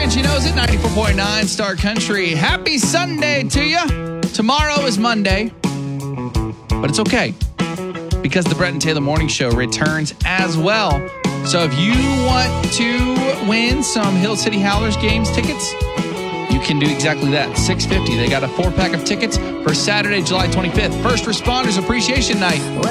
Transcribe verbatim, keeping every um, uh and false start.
and she knows it. ninety-four point nine Star Country. Happy Sunday to you. Tomorrow is Monday, but it's okay because the Brett and Taylor Morning Show returns as well. So if you want to win some Hill City Howlers games tickets, you can do exactly that. six fifty. They got a four-pack of tickets for Saturday, July twenty-fifth. First Responders Appreciation Night.